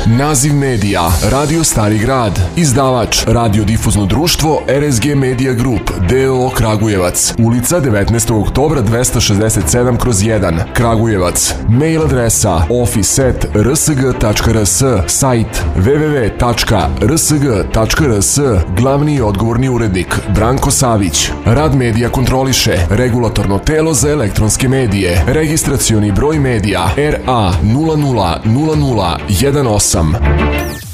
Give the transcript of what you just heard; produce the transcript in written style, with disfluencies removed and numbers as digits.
Naziv medija Radio Stari Grad. Izdavač Radiodifuzno društvo RSG Media Group d.o.o. Kragujevac. Ulica 19. oktobra 267/1 Kragujevac. Mail adresa office@rsg.rs. Sajt www.rsg.rs. Glavni i odgovorni urednik Branko Savić. Rad medija kontroliše Regulatorno telo za elektronske medije. Registracioni broj medija RA 000018.